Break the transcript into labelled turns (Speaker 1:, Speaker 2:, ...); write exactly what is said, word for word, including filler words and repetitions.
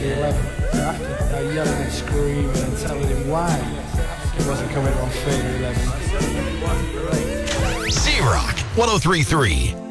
Speaker 1: the eleven. After uh, yelling and screaming and telling him why he wasn't coming on Fader eleven.
Speaker 2: Z-Rock one oh three point three.